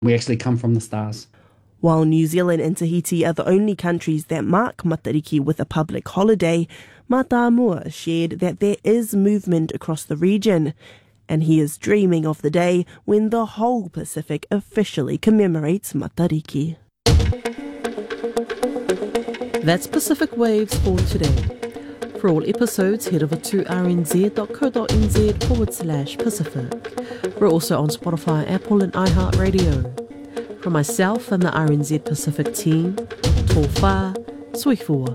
We actually come from the stars. While New Zealand and Tahiti are the only countries that mark Matariki with a public holiday, Matamua shared that there is movement across the region, and he is dreaming of the day when the whole Pacific officially commemorates Matariki. That's Pacific Waves for today. For all episodes, head over to rnz.co.nz/Pacific. We're also on Spotify, Apple and iHeartRadio. From myself and the RNZ Pacific team, tō whā, sui fua.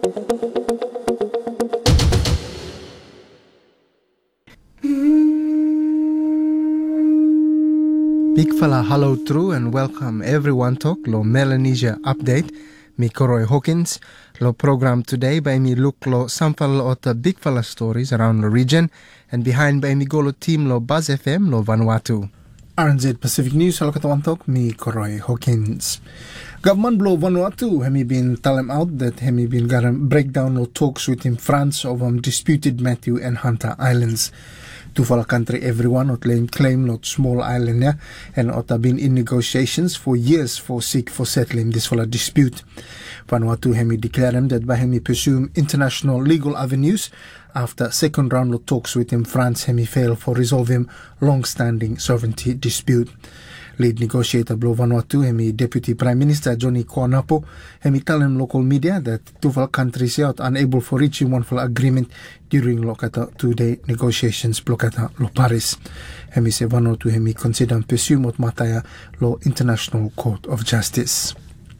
Big fella, hello true and welcome everyone to lo Melanesia update. Mi Koroi Hawkins. Lo program today by me look lo sample of the big fella stories around the region and behind by me go lo team lo Buzz FM lo Vanuatu. RNZ Pacific News, hello katawantok, mi Koroi Hawkins. Government blow Vanuatu, hemi been tell him out that hemi been got a breakdown of talks with him France over disputed Matthew and Hunter Islands. Tufala country everyone ot claim not small island ya and ot have been in negotiations for years for settling this fala dispute. Vanuatu hemi declare him that by hemi pursue international legal avenues after second round of talks with him France hemi fail for resolving long-standing sovereignty dispute. Lead negotiator blow Vanuatu hemi Deputy Prime Minister Johnny Kuanapo hemi tell him local media that Tufala countries are unable for reaching one full agreement during lokata 2-day negotiations blokata lo Paris. Hemi se Vanuatu hemi consider pursue mot mataya lo International Court of Justice.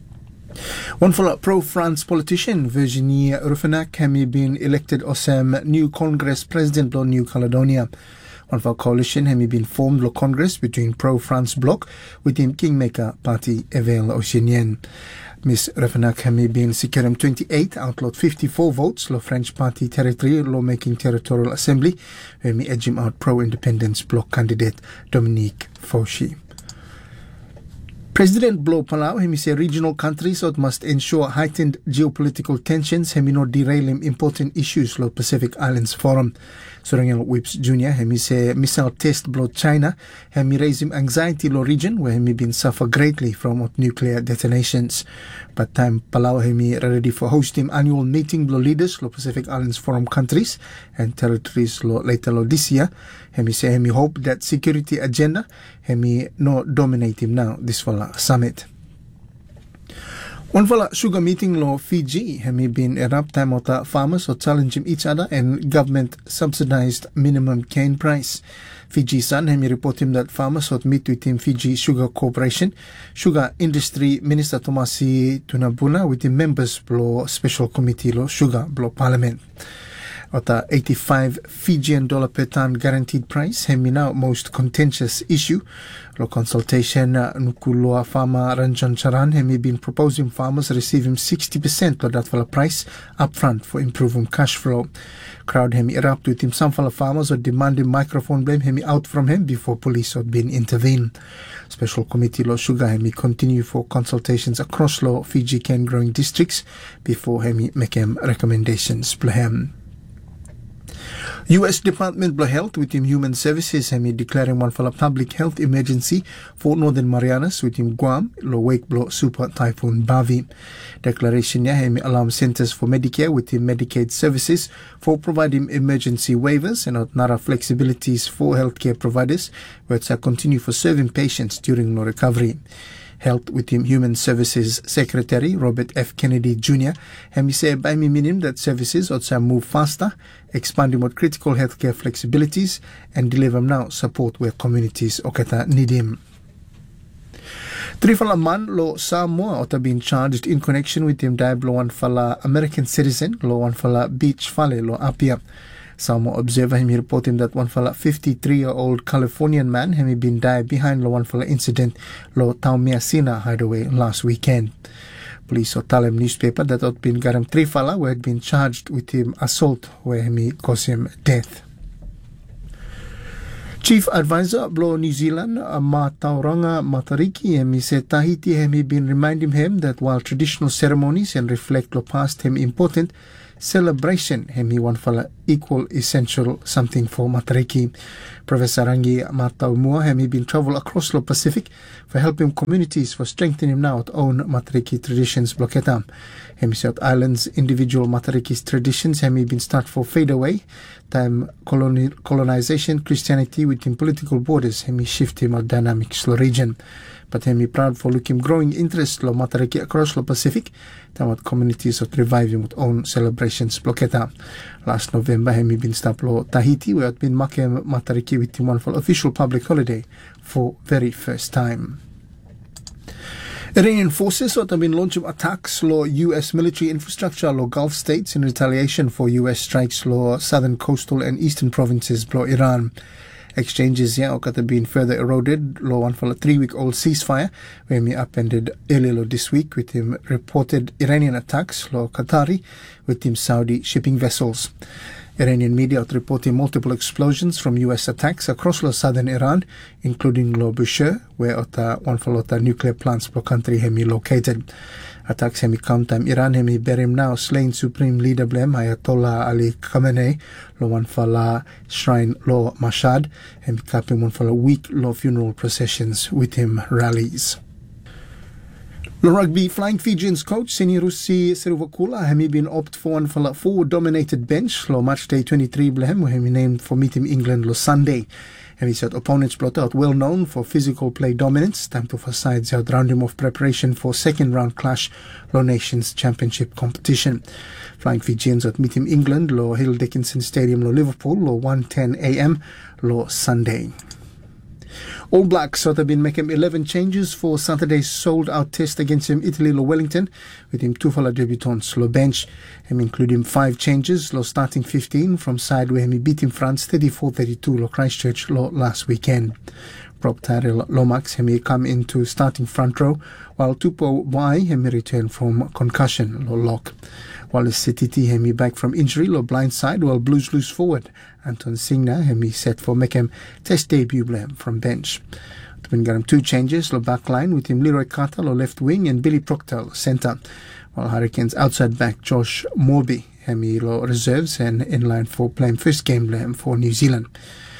One full pro-France politician, Virginie Ruffinac, hemi been elected as new Congress President of New Caledonia. One for coalition hemi been formed lo Congress between pro-France bloc with him Kingmaker Party Evel Oceanian. Miss Ruffinac hemi been securing 28 out of 54 votes lo French Party Territory Lawmaking Territorial Assembly, hemi edge him out pro-independence bloc candidate Dominique Fauci. President Blow Palau hemi say regional countries must ensure heightened geopolitical tensions hemi not derailing important issues lo Pacific Islands Forum. Sorangel Whips Jr. hemi say missile test blow China hemi raise him anxiety lo region where hemi been suffer greatly from nuclear detonations. But time Palau hemi ready for hosting annual meeting lo leaders lo Pacific Islands Forum countries and territories lo later lo this year. Hemi say hemi hope that security agenda hemi no dominate him now this fall summit. One fala sugar meeting lo Fiji hemi been erupt time of farmers or challenging each other and government subsidized minimum cane price. Fiji Sun hemi report him that farmers would meet with him Fiji Sugar Corporation, Sugar Industry Minister Tomasi Tunabuna with the members lo special committee lo sugar lo parliament. At a 85 Fijian dollar per ton guaranteed price, hemi now most contentious issue. Lo consultation nukuloa farmer Ranjan Charan hemi been proposing farmers receiving 60% of that fala price upfront for improving cash flow. Crowd hemi erupt with him some fala farmers or demanding microphone blame hemi out from him before police had been intervene. Special committee lo sugar hemi continue for consultations across lo Fiji cane growing districts before hemi make him recommendations plahem. U.S. Department of Health with him Human Services hemi declaring one for a public health emergency for Northern Marianas with him Guam lo wake blow super typhoon Bavi. Declaration ya hemi alarm centers for Medicare with him Medicaid services for providing emergency waivers and nara flexibilities for healthcare providers which are continue for serving patients during no recovery. Health with him Human Services Secretary Robert F. Kennedy Jr. hemi say by me meaning that services ought move faster, expanding what critical healthcare flexibilities and deliver now support where communities okata need him. Three fala man lo Samoa ought been charged in connection with him died lo one fala American citizen lo one fala beach fale lo Apia. Samoa Observer hemi report him that one fella 53-year-old Californian man hemi been died behind lo one fella incident lo Taumeasina hideaway last weekend. Police or tell him newspaper that had been got him 3 fella who had been charged with him assault where hemi caused him death. Chief Advisor Blow New Zealand Matauranga Matariki hemi said Tahiti hemi been reminding him that while traditional ceremonies and reflect lo past him important celebration hemi one fella equal essential something for Matariki. Professor Rangi Mataumua has been travel across the Pacific for helping communities for strengthening now own Matariki traditions bloketa. South Island's individual Matariki's traditions have been start for fade away. Time colonization, Christianity within political borders have shifted our dynamics the region. But I'm proud for looking growing interest lo Matariki across the Pacific. Time communities of reviving with own celebrations bloketa. Last November, I'm been stop lo Tahiti, where had been making Matariki with one for official public holiday for very first time. Iranian forces have been launching attacks on U.S. military infrastructure in Gulf states in retaliation for U.S. strikes on southern coastal and eastern provinces of Iran. Exchanges here have been further eroded one for a 3-week-old ceasefire, where we upended earlier this week with him reported Iranian attacks on Qatari with him Saudi shipping vessels. Iranian media are reporting multiple explosions from U.S. attacks across southern Iran, including Bushehr, where one for nuclear plants per country have been located. Attacks have come time Iran have been now slain Supreme Leader Blem Ayatollah Ali Khamenei, one for la shrine lo Mashhad, and capping one for a week lo funeral processions with him rallies. The rugby Flying Fijians coach Senirusi Sirivakula has been opted for one for a forward-dominated bench lo match day 23 blehem, where he named for meeting England lo Sunday. And he said opponents plot out well known for physical play dominance. Time to for sides out round him of preparation for second round clash lo Nations Championship competition. Flying Fijians at meeting England lo Hill Dickinson Stadium lo Liverpool lo 1:10 a.m. lo Sunday. All Blacks have been making 11 changes for Saturday's sold-out test against Italy lo Wellington, with him two fala debutants lo bench, including 5 changes lo starting 15 from side where he beat France 34-32 lo Christchurch lo last weekend. Prop Tyrell Lomax he come into starting front row, while Tupou Wai he returned from concussion lo lock. Wallace Sititi he back from injury lo blind side, while Blues loose forward Anton Singna he set for make him test debut from bench. Twin got him 2 changes lo back line with him Leroy Carter lo left wing and Billy Proctor centre, while Hurricanes outside back Josh Morby he lo reserves and in line for playing first game for New Zealand.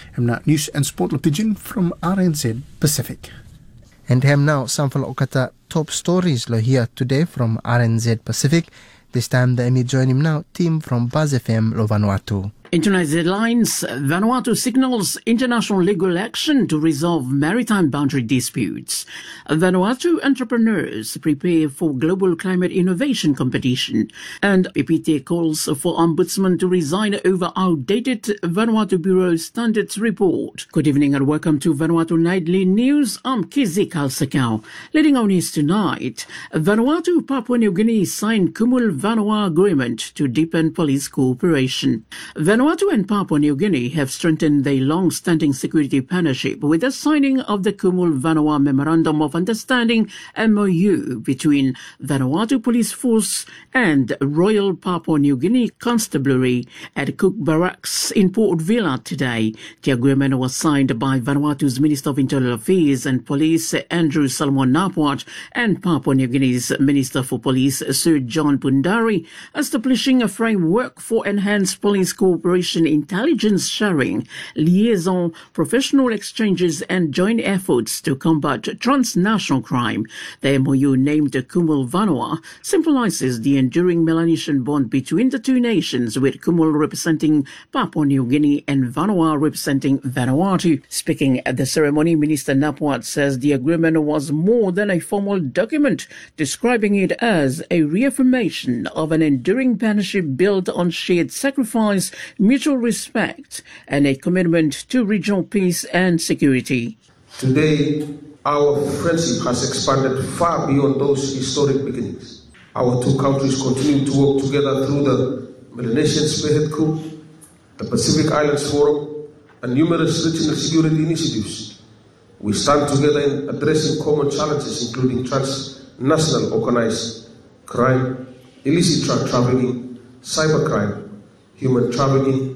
News and Sport lo Pigeon from RNZ Pacific. And now some for Okata top stories lo here today from RNZ Pacific. This time the Emmy join him now, team from Buzz FM lo Vanuatu. International headlines: Vanuatu signals international legal action to resolve maritime boundary disputes. Vanuatu entrepreneurs prepare for global climate innovation competition. And PPT calls for ombudsman to resign over outdated Vanuatu Bureau Standards report. Good evening and welcome to Vanuatu Nightly News. I'm Kizi Kalsakau. Leading on news tonight, Vanuatu Papua New Guinea signed Kumul Vanua Agreement to deepen police cooperation. Vanuatu and Papua New Guinea have strengthened their long-standing security partnership with the signing of the Kumul Vanua Memorandum of Understanding MOU between Vanuatu Police Force and Royal Papua New Guinea Constabulary at Cook Barracks in Port Vila today. The agreement was signed by Vanuatu's Minister of Internal Affairs and Police Andrew Salmon Napuat and Papua New Guinea's Minister for Police Sir John Pundari, establishing a framework for enhanced police cooperation, intelligence sharing, liaison, professional exchanges and joint efforts to combat transnational crime. The MOU, named Kumul Vanua, symbolizes the enduring Melanesian bond between the two nations, with Kumul representing Papua New Guinea and Vanua representing Vanuatu. Speaking at the ceremony, Minister Napuat says the agreement was more than a formal document, describing it as a reaffirmation of an enduring partnership built on shared sacrifice, mutual respect, and a commitment to regional peace and security. Today, our friendship has expanded far beyond those historic beginnings. Our two countries continue to work together through the Melanesian Spearhead Group, the Pacific Islands Forum, and numerous regional security initiatives. We stand together in addressing common challenges, including transnational organized crime, illicit drug trafficking, cybercrime, human trafficking,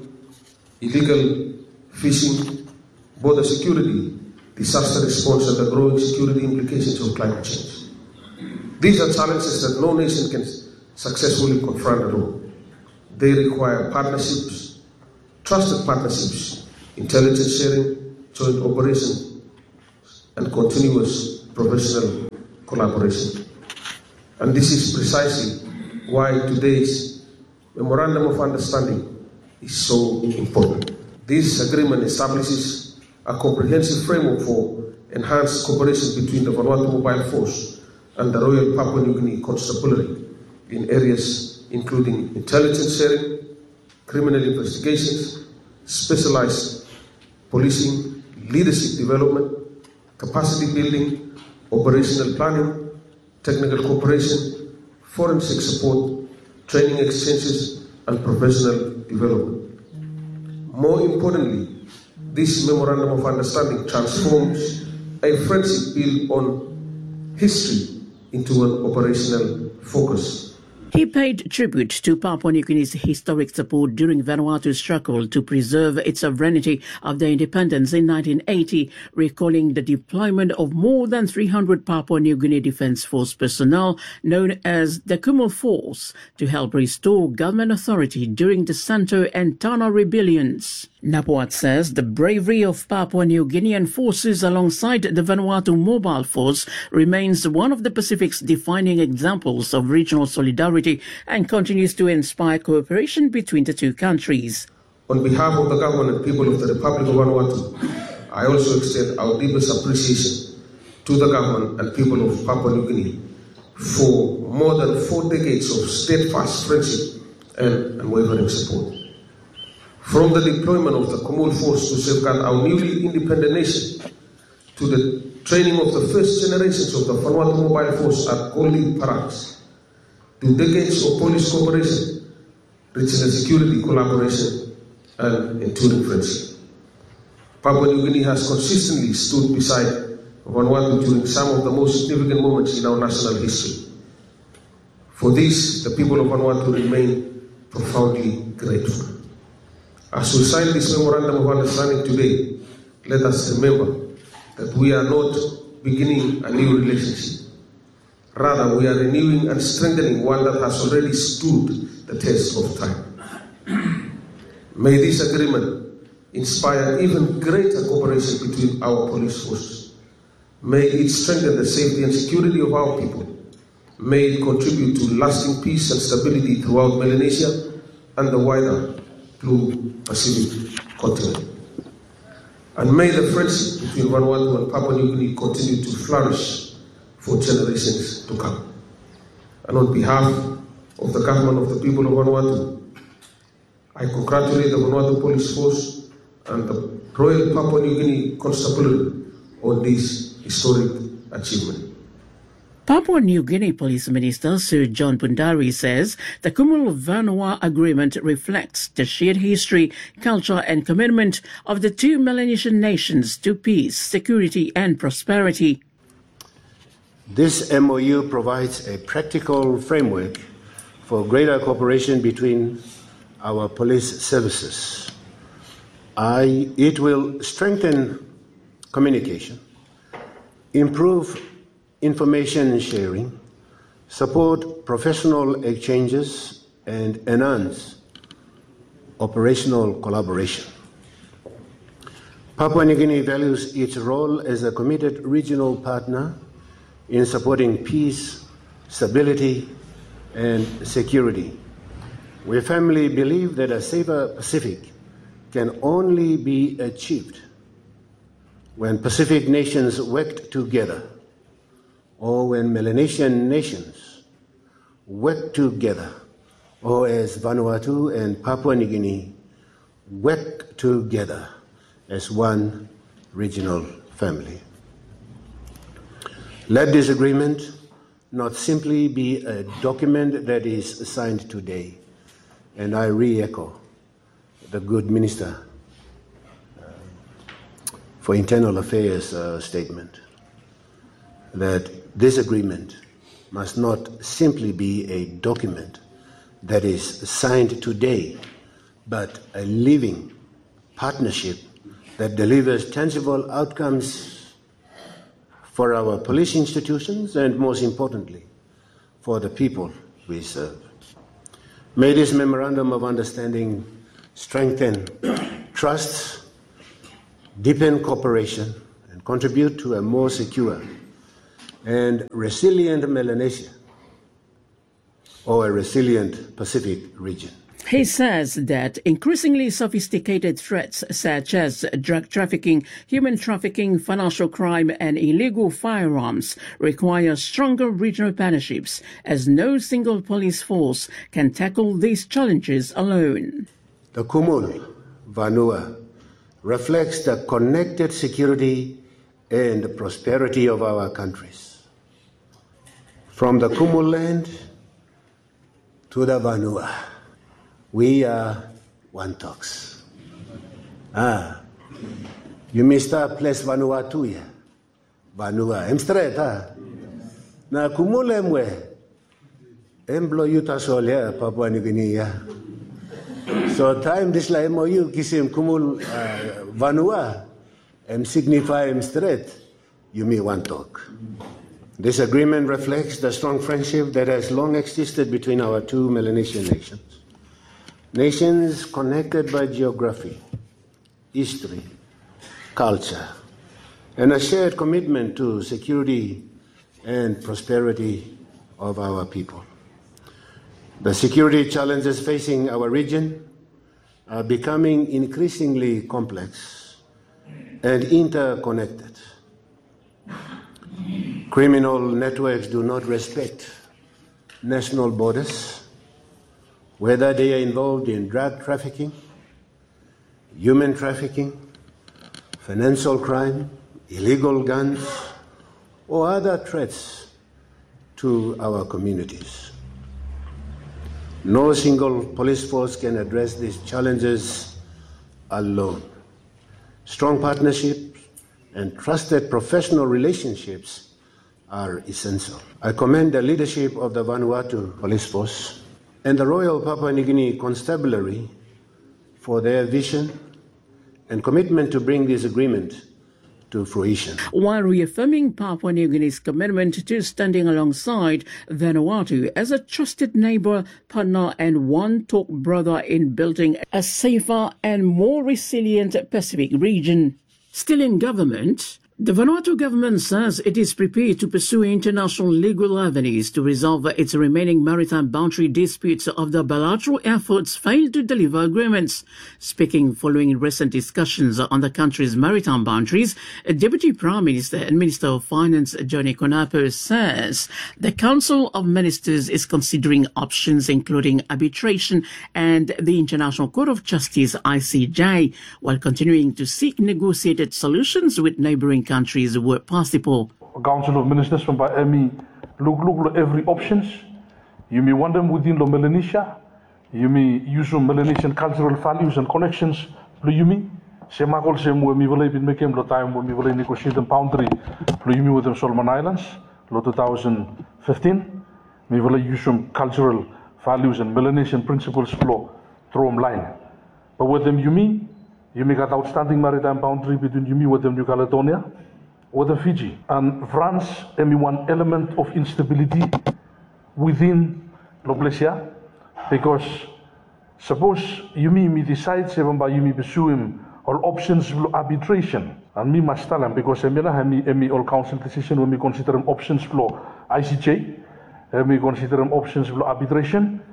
illegal fishing, border security, disaster response, and the growing security implications of climate change. These are challenges that no nation can successfully confront alone. They require partnerships, trusted partnerships, intelligence sharing, joint operation, and continuous professional collaboration. And this is precisely why today's Memorandum of Understanding is so important. This agreement establishes a comprehensive framework for enhanced cooperation between the Vanuatu Mobile Force and the Royal Papua New Guinea Constabulary in areas including intelligence sharing, criminal investigations, specialized policing, leadership development, capacity building, operational planning, technical cooperation, forensic support, training exchanges, and professional development. More importantly, this Memorandum of Understanding transforms a friendship built on history into an operational focus. He paid tribute to Papua New Guinea's historic support during Vanuatu's struggle to preserve its sovereignty after independence in 1980, recalling the deployment of more than 300 Papua New Guinea Defence Force personnel known as the Kumul Force to help restore government authority during the Santo and Tana rebellions. Napuat says the bravery of Papua New Guinean forces alongside the Vanuatu Mobile Force remains one of the Pacific's defining examples of regional solidarity and continues to inspire cooperation between the two countries. On behalf of the government and people of the Republic of Vanuatu, I also extend our deepest appreciation to the government and people of Papua New Guinea for more than 4 decades of steadfast friendship and unwavering support. From the deployment of the Kumul Force to safeguard our newly independent nation, to the training of the first generations of the Vanuatu Mobile Force at Koli Paraks, to decades of police cooperation, regional security collaboration, and enduring friendship. Papua New Guinea has consistently stood beside Vanuatu during some of the most significant moments in our national history. For this, the people of Vanuatu remain profoundly grateful. As we sign this Memorandum of Understanding today, let us remember that we are not beginning a new relationship. Rather, we are renewing and strengthening one that has already stood the test of time. May this agreement inspire even greater cooperation between our police forces. May it strengthen the safety and security of our people. May it contribute to lasting peace and stability throughout Melanesia and the wider Blue Pacific continent. And may the friendship between Vanuatu and Papua New Guinea continue to flourish for generations to come. And on behalf of the government of the people of Vanuatu, I congratulate the Vanuatu Police Force and the Royal Papua New Guinea Constabulary on this historic achievement. Papua New Guinea Police Minister Sir John Pundari says the Kumul Vanua Agreement reflects the shared history, culture and commitment of the two Melanesian nations to peace, security and prosperity. This MOU provides a practical framework for greater cooperation between our police services. It will strengthen communication, improve information sharing, support professional exchanges, and enhance operational collaboration. Papua New Guinea values its role as a committed regional partner in supporting peace, stability, and security. We firmly believe that a safer Pacific can only be achieved when Pacific nations work together, or when Melanesian nations work together, or as Vanuatu and Papua New Guinea work together as one regional family. Let this agreement not simply be a document that is signed today, and I re-echo the good Minister for Internal Affairs statement, that this agreement must not simply be a document that is signed today, but a living partnership that delivers tangible outcomes for our police institutions and, most importantly, for the people we serve. May this Memorandum of Understanding strengthen trust, deepen cooperation, and contribute to a more secure and resilient Melanesia, or a resilient Pacific region. He says that increasingly sophisticated threats such as drug trafficking, human trafficking, financial crime, and illegal firearms require stronger regional partnerships, as no single police force can tackle these challenges alone. The Kumul, Vanua, reflects the connected security and prosperity of our countries. From the Kumul land to the Vanua, we are one talks. You missed a place Vanuatu ya. Vanua, straight, na Kumul emwe, emblo yuta solia Papua New Guinea. So time this la MOU kisim Kumul Vanua, signify straight, you me one talk. This agreement reflects the strong friendship that has long existed between our two Melanesian nations. Nations connected by geography, history, culture, and a shared commitment to security and prosperity of our people. The security challenges facing our region are becoming increasingly complex and interconnected. Criminal networks do not respect national borders, whether they are involved in drug trafficking, human trafficking, financial crime, illegal guns, or other threats to our communities. No single police force can address these challenges alone. Strong partnerships and trusted professional relationships are essential. I commend the leadership of the Vanuatu Police Force and the Royal Papua New Guinea Constabulary for their vision and commitment to bring this agreement to fruition. While reaffirming Papua New Guinea's commitment to standing alongside Vanuatu as a trusted neighbor, partner, and one talk brother in building a safer and more resilient Pacific region. Still in government, the Vanuatu government says it is prepared to pursue international legal avenues to resolve its remaining maritime boundary disputes of the bilateral efforts failed to deliver agreements. Speaking following recent discussions on the country's maritime boundaries, Deputy Prime Minister and Minister of Finance Johnny Konapo says the Council of Ministers is considering options including arbitration and the International Court of Justice ICJ, while continuing to seek negotiated solutions with neighboring countries where possible. Council of Ministers from Miami look every options. You may want them within the Melanesia. You may use some Melanesian cultural values and connections. You may say makol sem we mi volay bin mekem lo time we mi volay negotiate the boundary. You may with them Solomon Islands lo 2015. Mi volay use some cultural values and Melanesian principles flow through line. But with them you may got outstanding maritime boundary between you with them New Caledonia, with them Fiji. And France, one element of instability within Loblesia, because suppose you me decide seven by you pursue him all options of arbitration. And me must tell him because me all council decision when we consider them options flow ICJ, we consider them options of arbitration.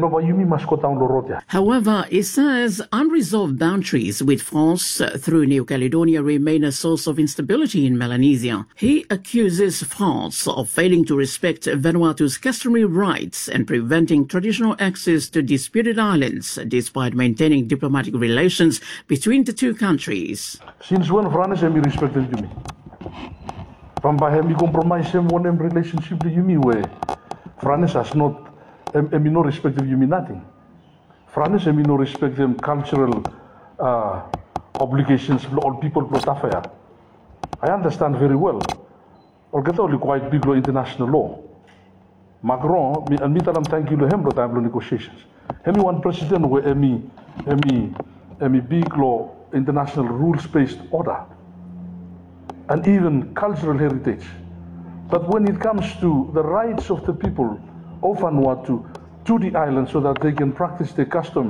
However, it says unresolved boundaries with France through New Caledonia remain a source of instability in Melanesia. He accuses France of failing to respect Vanuatu's customary rights and preventing traditional access to disputed islands, despite maintaining diplomatic relations between the two countries. Since when France has respected you? From by having compromise one relationship to you where France has not no respect of you mean nothing. France no respect them cultural obligations of all people protafaya. I understand very well. Or get only quite big law international law. Macron and me tell them thank you to him time negotiations. Any one president where any big law international rules based order and even cultural heritage. But when it comes to the rights of the people of Vanuatu to the island so that they can practice their custom,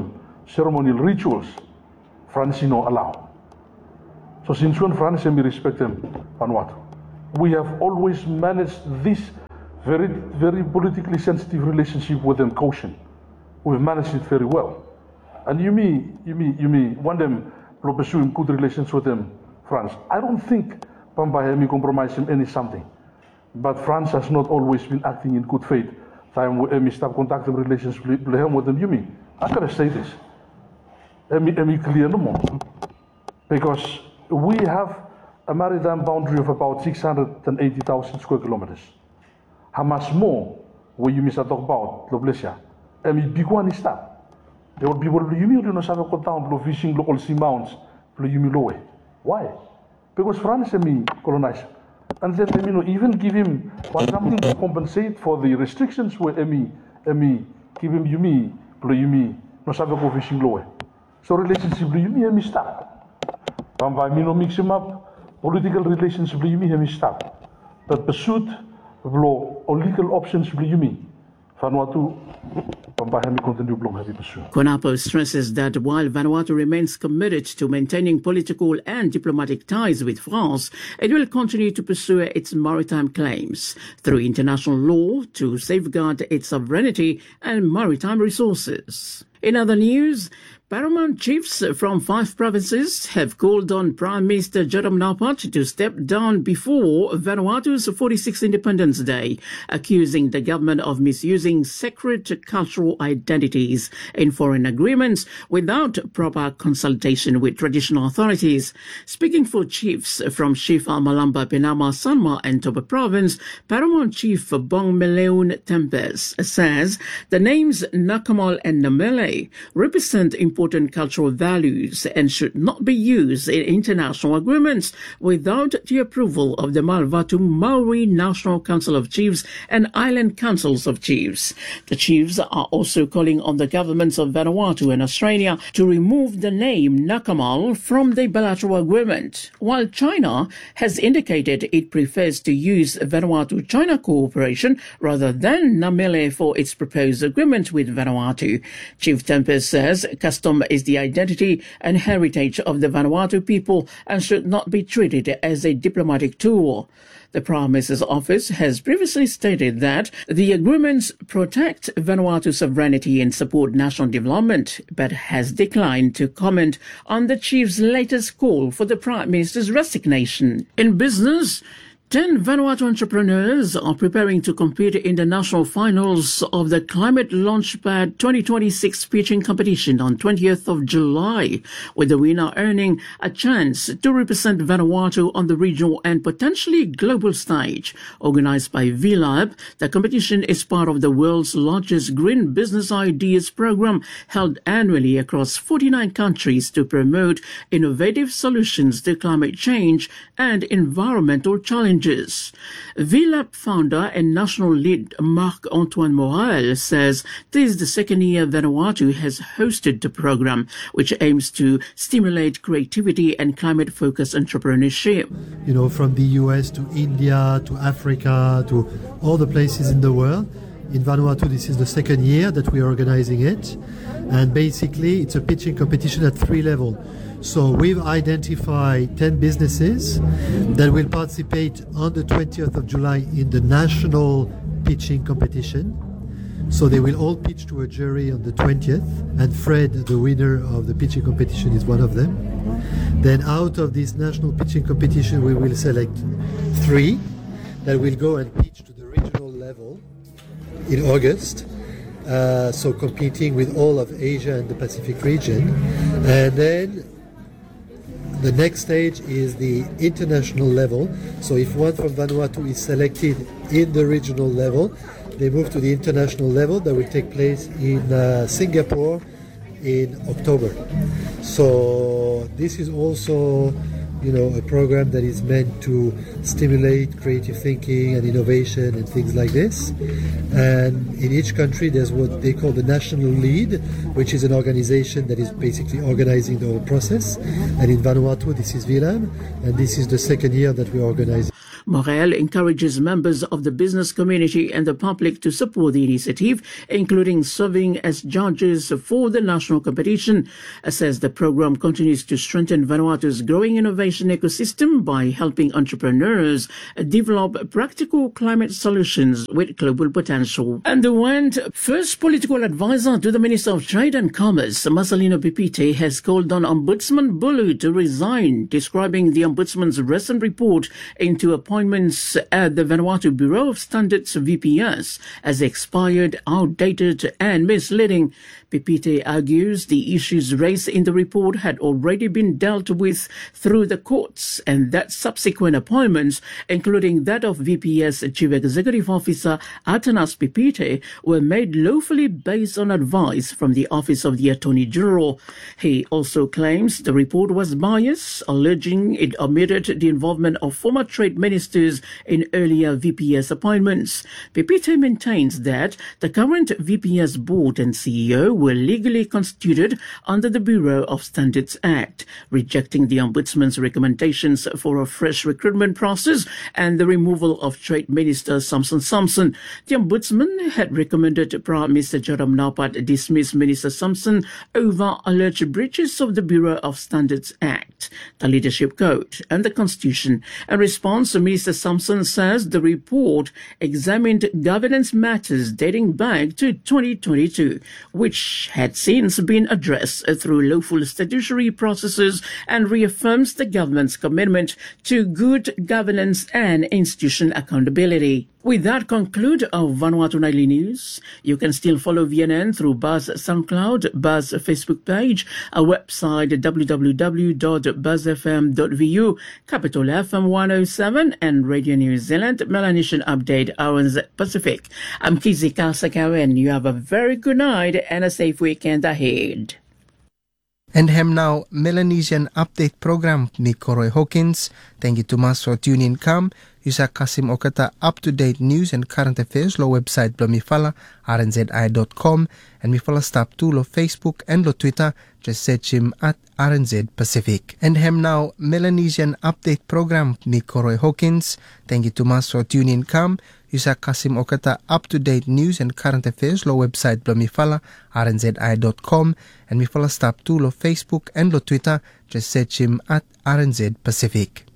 ceremonial rituals, France no allow. So since when France and we respect them, Vanuatu? We have always managed this very, very politically sensitive relationship with them caution. We've managed it very well. And you mean, want them to pursue good relations with them, France. I don't think Pambahemi compromise in any something. But France has not always been acting in good faith. Time we stop contacting relations with them, you mean? I gotta say this. Emi clear no more. Because we have a maritime boundary of about 680,000 square kilometers. How much more will you talk about Loblesia? Emi big one is that. There will be people you mean no sabe go down to fishing local sea mounts, you mean low. Why? Because France colonized. And then even give him something to compensate for the restrictions where give him you no sabe go fishing low. So relationship you stop. Mix him up, political relationship you stop. But pursuit or legal options you Vanuatu CONAPO stresses that while Vanuatu remains committed to maintaining political and diplomatic ties with France, it will continue to pursue its maritime claims through international law to safeguard its sovereignty and maritime resources. In other news, paramount chiefs from 5 provinces have called on Prime Minister Jerome Naupat to step down before Vanuatu's 46th Independence Day, accusing the government of misusing sacred cultural identities in foreign agreements without proper consultation with traditional authorities. Speaking for chiefs from Shifa, Malamba, Penama, Sanma and Toba Province, Paramount Chief Bong Meleun Tempest says the names Nakamal and Namele represent important cultural values and should not be used in international agreements without the approval of the Malvatu Maori National Council of Chiefs and Island Councils of Chiefs. The chiefs are also calling on the governments of Vanuatu and Australia to remove the name Nakamal from the bilateral agreement, while China has indicated it prefers to use Vanuatu-China cooperation rather than Namele for its proposed agreement with Vanuatu. Chief Tempest says custom is the identity and heritage of the Vanuatu people and should not be treated as a diplomatic tool. The Prime Minister's office has previously stated that the agreements protect Vanuatu's sovereignty and support national development, but has declined to comment on the chief's latest call for the Prime Minister's resignation. In business, 10 Vanuatu entrepreneurs are preparing to compete in the national finals of the Climate Launchpad 2026 pitching competition on 20th of July, with the winner earning a chance to represent Vanuatu on the regional and potentially global stage. Organized by VLab, the competition is part of the world's largest green business ideas program held annually across 49 countries to promote innovative solutions to climate change and environmental challenges. VLab founder and national lead Marc-Antoine Morel says this is the second year Vanuatu has hosted the program, which aims to stimulate creativity and climate-focused entrepreneurship. From the US to India to Africa to all the places in the world. In Vanuatu, this is the second year that we are organizing it. And basically, it's a pitching competition at 3 levels. So we've identified 10 businesses that will participate on the 20th of July in the national pitching competition. So they will all pitch to a jury on the 20th, and Fred, the winner of the pitching competition, is one of them. Then out of this national pitching competition, we will select 3 that will go and pitch to the regional level in August. So competing with all of Asia and the Pacific region. And then the next stage is the international level. So if one from Vanuatu is selected in the regional level, they move to the international level that will take place in Singapore in October. So this is also a program that is meant to stimulate creative thinking and innovation and things like this. And in each country there's what they call the national lead, which is an organization that is basically organizing the whole process. And in Vanuatu this is VLab, and this is the second year that we're organizing. Morel encourages members of the business community and the public to support the initiative, including serving as judges for the national competition. Says the program continues to strengthen Vanuatu's growing innovation ecosystem by helping entrepreneurs develop practical climate solutions with global potential. And the first political advisor to the Minister of Trade and Commerce, Marcelino Pipite, has called on Ombudsman Bulu to resign, describing the Ombudsman's recent report into appointments at the Vanuatu Bureau of Standards VPS as expired, outdated and misleading. Pipite argues the issues raised in the report had already been dealt with through the courts and that subsequent appointments, including that of VPS Chief Executive Officer Atanas Pipite, were made lawfully based on advice from the Office of the Attorney General. He also claims the report was biased, alleging it omitted the involvement of former trade ministers in earlier VPS appointments. Pipite maintains that the current VPS board and CEO were legally constituted under the Bureau of Standards Act, rejecting the Ombudsman's recommendations for a fresh recruitment process and the removal of Trade Minister Samson. The Ombudsman had recommended Prime Minister Joram Napat dismiss Minister Samson over alleged breaches of the Bureau of Standards Act, the Leadership Code and the Constitution. In response, Minister Samson says the report examined governance matters dating back to 2022, which had since been addressed through lawful statutory processes, and reaffirms the government's commitment to good governance and institution accountability. With that, conclude our Vanuatu Nightly News. You can still follow VNN through Buzz SoundCloud, Buzz Facebook page, our website www.buzzfm.vu, Capital FM 107, and Radio New Zealand Melanesian Update RNZ Pacific. I'm Kizi Kasakawa, and you have a very good night and a safe weekend ahead. And hem now Melanesian Update program ni Koroi Hawkins. Thank you to mas for tuning come. Yusa Kasim Okata up-to-date news and current affairs lo website blo mifala rnzi.com and mifala stop to lo Facebook and lo Twitter. Just search him at RNZ Pacific. And hem now Melanesian Update program ni Koroi Hawkins. Thank you to mas for tuning come. Yusa Kasim Okata up-to-date news and current affairs lo website blo mifala rnzi.com and mifala stop to lo Facebook and lo Twitter. Just search him at RNZ Pacific.